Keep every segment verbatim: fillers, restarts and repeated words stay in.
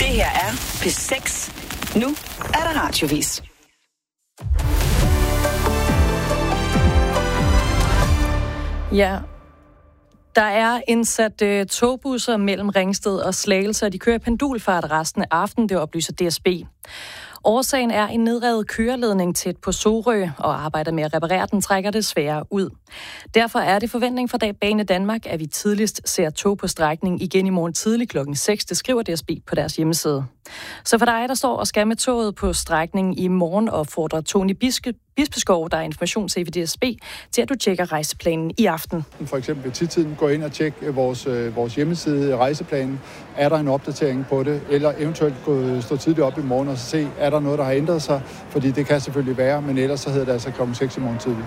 Det her er P seks. Nu er der radiovis. Ja, der er indsat uh, togbusser mellem Ringsted og Slagelse, og de kører pendulfart resten af aftenen, det oplyser D S B. Årsagen er en nedrevet køreledning tæt på Sorø, og arbejdet med at reparere den trækker desværre ud. Derfor er det forventning fra Bane Danmark, at vi tidligst ser tog på strækningen igen i morgen tidlig klokken seks, det skriver D S B på deres hjemmeside. Så for dig, der står og skal med toget på strækningen i morgen, opfordrer Tony Biske, Bispeskov, der er informationschef i D S B, til at du tjekker rejseplanen i aften. For eksempel ved tidtiden gå ind og tjekke vores, vores hjemmeside, rejseplanen. Er der en opdatering på det? Eller eventuelt gå, stå tidligt op i morgen og se, er der noget, der har ændret sig? Fordi det kan selvfølgelig være, men ellers så hedder det altså klokken seks i morgen tidlig.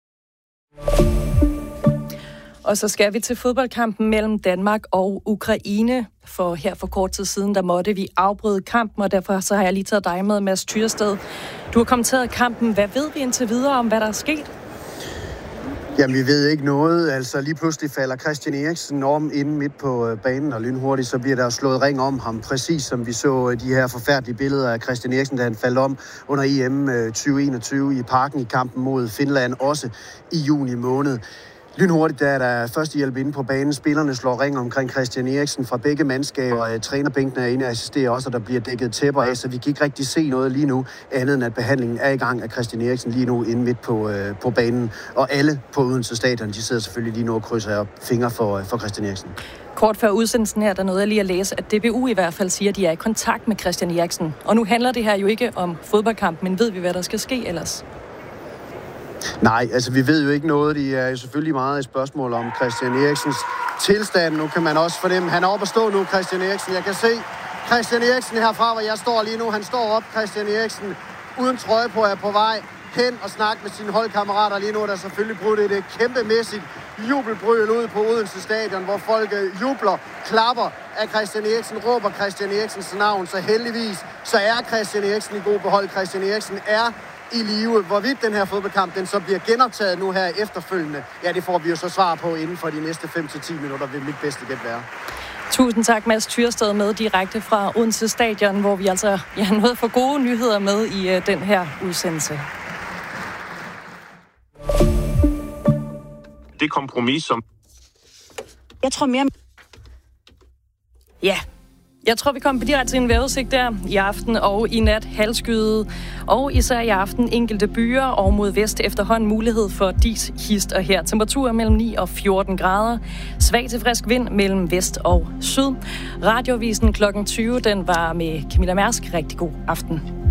Og så skal vi til fodboldkampen mellem Danmark og Ukraine. For her for kort tid siden, der måtte vi afbryde kampen, og derfor så har jeg lige taget dig med, Mads Tyrsted. Du har kommenteret kampen. Hvad ved vi indtil videre om, hvad der er sket? Jamen, vi ved ikke noget. Altså, lige pludselig falder Christian Eriksen om inde midt på banen, og lynhurtigt så bliver der slået ring om ham. Præcis som vi så de her forfærdelige billeder af Christian Eriksen, da han faldt om under E M tyve enogtyve i Parken i kampen mod Finland, også i juni måned. Lynhurtigt, der er der førstehjælp inde på banen. Spillerne slår ring omkring Christian Eriksen fra begge mandskaber. Trænerbænken er inde og assisterer også, og der bliver dækket tæpper af, så vi kan ikke rigtig se noget lige nu, andet end at behandlingen er i gang af Christian Eriksen lige nu inde midt på, øh, på banen. Og alle på Odense Stadion, de sidder selvfølgelig lige nu og krydser fingre for, for Christian Eriksen. Kort før udsendelsen her, der nåede jeg lige at læse, at D B U i hvert fald siger, at de er i kontakt med Christian Eriksen. Og nu handler det her jo ikke om fodboldkamp, men ved vi, hvad der skal ske ellers? Nej, altså vi ved jo ikke noget. Det er jo selvfølgelig meget et spørgsmål om Christian Eriksens tilstand. Nu kan man også fornemme, han er oppe at stå nu, Christian Eriksen. Jeg kan se Christian Eriksen herfra, hvor jeg står lige nu. Han står op, Christian Eriksen, uden trøje på, er på vej hen og snakke med sine holdkammerater. Lige nu der selvfølgelig brudt et kæmpemæssigt jubelbrøl ud på Odense Stadion, hvor folk jubler, klapper af Christian Eriksen, råber Christian Eriksens navn. Så heldigvis, så er Christian Eriksen i god behold. Christian Eriksen er i live. Hvorvidt den her fodboldkamp den så bliver genoptaget nu her efterfølgende, ja, det får vi jo så svar på inden for de næste fem til ti minutter, vil mit bedste gæt være. Tusind tak, Mads Tyrsted, med direkte fra Odense Stadion, hvor vi altså ja, har noget for gode nyheder med i uh, den her udsendelse. Det kompromis, som... Jeg tror mere... Ja, jeg tror, vi kommer på direkte til en vejrudsigt der i aften og i nat halvskyet. Og især i aften enkelte byer og mod vest efterhånden mulighed for dis, hist og her. Temperaturer mellem ni og fjorten grader. Svag til frisk vind mellem vest og syd. Radiovisen klokken tyve, den var med Camilla Mærsk. Rigtig god aften.